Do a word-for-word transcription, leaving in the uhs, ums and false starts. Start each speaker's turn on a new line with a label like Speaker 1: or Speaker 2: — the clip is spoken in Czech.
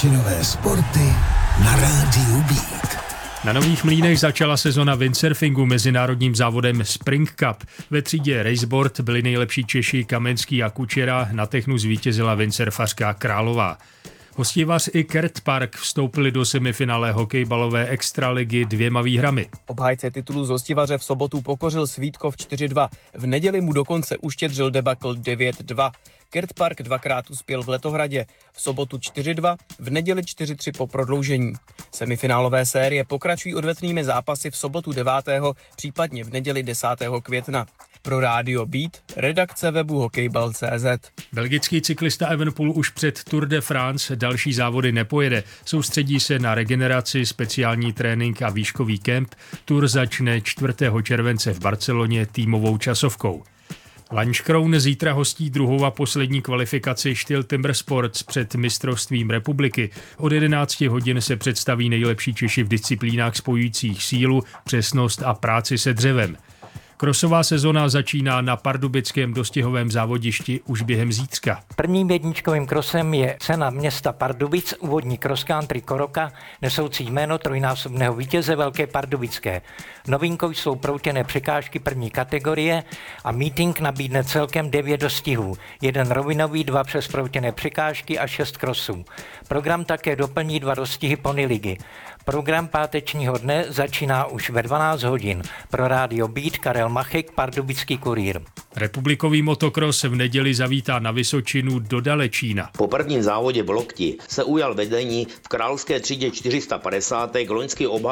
Speaker 1: Vysočinové sporty na rádiu Beat.
Speaker 2: Na Nových Mlýnech začala sezona windsurfingu mezinárodním závodem Spring Cup. Ve třídě raceboard byli nejlepší Češi Kamenský a Kučera, na technu zvítězila windsurfařka Králová. Hostivař i Kert Park vstoupili do semifinále hokejbalové extraligy dvěma výhrami.
Speaker 3: Obhájce titulu z hostivaře v sobotu pokořil Svítkov čtyři dva. V neděli mu dokonce uštědřil debakl devět dva. Kert Park dvakrát uspěl v Letohradě, v sobotu čtyři dva, v neděli čtyři tři po prodloužení. Semifinálové série pokračují odvetnými zápasy v sobotu devátého, případně v neděli desátého května. Pro rádio Beat, redakce webu hokejbal tečka cé zet.
Speaker 2: Belgický cyklista Evenepoel už před Tour de France další závody nepojede. Soustředí se na regeneraci, speciální trénink a výškový kemp. Tour začne čtvrtého července v Barceloně týmovou časovkou. Lanškroun zítra hostí druhou a poslední kvalifikaci Styl Timber Sports před mistrovstvím republiky. Od jedenácti hodin se představí nejlepší Češi v disciplínách spojujících sílu, přesnost a práci se dřevem. Krosová sezona začíná na pardubickém dostihovém závodišti už během zítřka.
Speaker 4: Prvním jedničkovým krosem je cena města Pardubic, úvodní cross country Koroka, nesoucí jméno trojnásobného vítěze Velké Pardubické. Novinkou jsou proutěné překážky první kategorie a meeting nabídne celkem devět dostihů. Jeden rovinový, dva přes proutěné překážky a šest krosů. Program také doplní dva dostihy ponyligy. Program pátečního dne začíná už ve dvanáct hodin. Pro rádio Beat Karel Machek, Pardubický kurýr.
Speaker 2: Republikový motokros v neděli zavítá na Vysočinu do Dalečína.
Speaker 5: Po prvním závodě v Lokti se ujal vedení v královské třídě čtyři sta padesát loňský obhájce